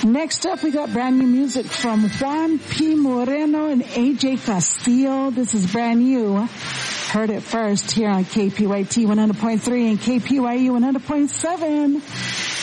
Next up, we got brand new music from Juan P. Moreno and AJ Castillo. This is brand new. Heard it first here on KPYT 100.3 and KPYU 100.7.